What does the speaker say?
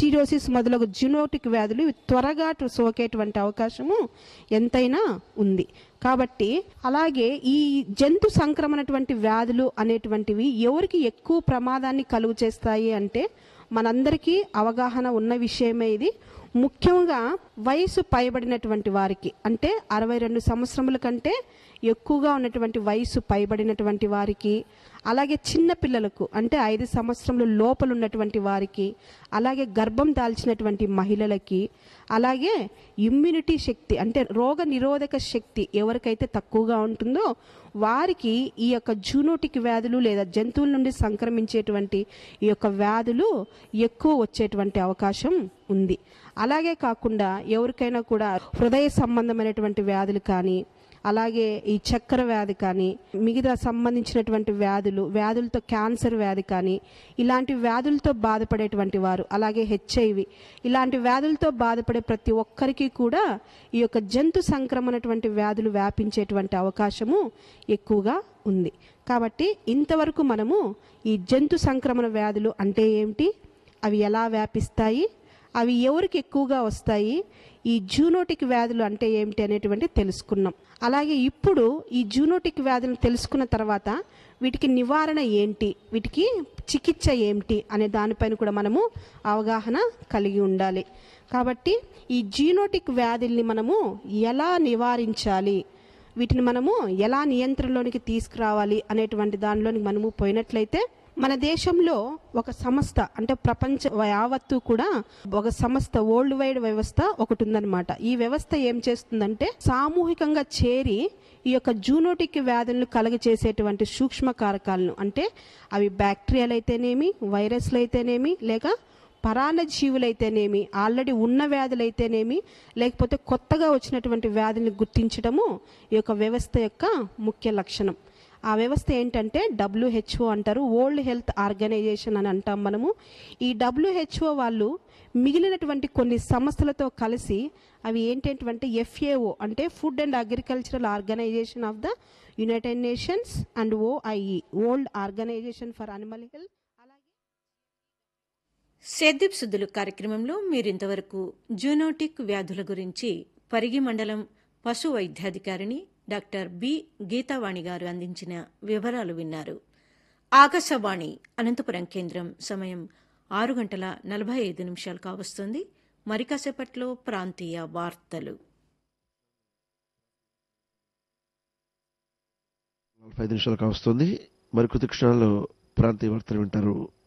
లిస్టీరియోసిస్ మొదలగు జూనోటిక్ వ్యాధులు త్వరగా సోకేటువంటి అవకాశము ఎంతైనా ఉంది. కాబట్టి అలాగే ఈ జంతు సంక్రమణటువంటి వ్యాధులు అనేటువంటివి ఎవరికి ఎక్కువ ప్రమాదాన్ని కలుగు చేస్తాయి అంటే మనందరికీ అవగాహన ఉన్న విషయమే ఇది. ముఖ్యంగా వయసు పైబడినటువంటి వారికి, అంటే 62 సంవత్సరముల కంటే ఎక్కువగా ఉన్నటువంటి వయసు పైబడినటువంటి వారికి, అలాగే చిన్న పిల్లలకు అంటే 5 సంవత్సరముల లోపల ఉన్నటువంటి వారికి, అలాగే గర్భం దాల్చినటువంటి మహిళలకి, అలాగే ఇమ్యూనిటీ శక్తి అంటే రోగ నిరోధక శక్తి ఎవరికైతే తక్కువగా ఉంటుందో వారికి ఈ యొక్క జూనోటిక్ వ్యాధులు లేదా జంతువుల నుండి సంక్రమించేటువంటి ఈ యొక్క వ్యాధులు ఎక్కువ వచ్చేటువంటి అవకాశం ఉంది. అలాగే కాకుండా ఎవరికైనా కూడా హృదయ సంబంధమైనటువంటి వ్యాధులు కానీ, అలాగే ఈ చక్కెర వ్యాధి కానీ, మిగతా సంబంధించినటువంటి వ్యాధులతో క్యాన్సర్ వ్యాధి కానీ, ఇలాంటి వ్యాధులతో బాధపడేటువంటి వారు, అలాగే హెచ్ఐవి ఇలాంటి వ్యాధులతో బాధపడే ప్రతి ఒక్కరికి కూడా ఈ యొక్క జంతు సంక్రమణటువంటి వ్యాధులు వ్యాపించేటువంటి అవకాశము ఎక్కువగా ఉంది. కాబట్టి ఇంతవరకు మనము ఈ జంతు సంక్రమణ వ్యాధులు అంటే ఏమిటి, అవి ఎలా వ్యాపిస్తాయి, అవి ఎవరికి ఎక్కువగా వస్తాయి, ఈ జూనోటిక్ వ్యాధులు అంటే ఏమిటి అనేటువంటి తెలుసుకున్నాం. అలాగే ఇప్పుడు ఈ జూనోటిక్ వ్యాధులను తెలుసుకున్న తర్వాత వీటికి నివారణ ఏంటి, వీటికి చికిత్స ఏమిటి అనే దానిపైన కూడా మనము అవగాహన కలిగి ఉండాలి. కాబట్టి ఈ జూనోటిక్ వ్యాధుల్ని మనము ఎలా నివారించాలి, వీటిని మనము ఎలా నియంత్రణలోనికి తీసుకురావాలి అనేటువంటి దానిలోనికి మనము పోయినట్లయితే మన దేశంలో ఒక సంస్థ అంటే ప్రపంచ యావత్తు కూడా ఒక సంస్థ వరల్డ్ వైడ్ వ్యవస్థ ఒకటి ఉందన్నమాట. ఈ వ్యవస్థ ఏం చేస్తుందంటే సామూహికంగా చేరి ఈ యొక్క జూనోటిక్ వ్యాధులను కలుగచేసేటువంటి సూక్ష్మ కారకాలను, అంటే అవి బ్యాక్టీరియాలు అయితేనేమి, వైరస్లు అయితేనేమి, లేక పరాన్న జీవులైతేనేమి, ఆల్రెడీ ఉన్న వ్యాధులైతేనేమి, లేకపోతే కొత్తగా వచ్చినటువంటి వ్యాధులను గుర్తించడము ఈ యొక్క వ్యవస్థ యొక్క ముఖ్య లక్షణం. ఆ వ్యవస్థ ఏంటంటే WHO అంటారు, వరల్డ్ హెల్త్ ఆర్గనైజేషన్ అని అంటాం మనము. ఈ WHO వాళ్ళు మిగిలినటువంటి కొన్ని సంస్థలతో కలిసి అవి ఏంటంటే FAO అంటే food and agricultural organisation of the United nations and OIE world organisation for animal health. సేద్యపు సుద్దులు కార్యక్రమంలో మీరింతవరకు జూనోటిక్ వ్యాధుల గురించి పరిగి మండలం పశు వైద్యాధికారిని డాక్టర్ బి గీతావాణి గారు అందించిన వివరాలు విన్నారు. ఆకాశవాణి అనంతపురం కేంద్రం సమయం 6:45 కావస్తుంది. మరి కాసేపట్లో ప్రాంతీయ వార్తలు. 45 నిమిషాలు కావస్తుంది. మరికొద్ది క్షణాల్లో ప్రాంతీయ వార్తలు వింటారు.